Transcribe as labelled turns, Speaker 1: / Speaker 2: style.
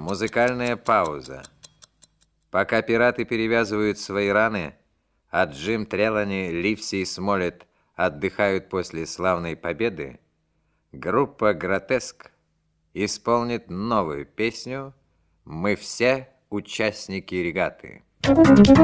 Speaker 1: Музыкальная пауза. Пока пираты перевязывают свои раны, а Джим Трелани, Ливси и Смолет отдыхают после славной победы, группа «Гротеск» исполнит новую песню «Мы все участники регаты».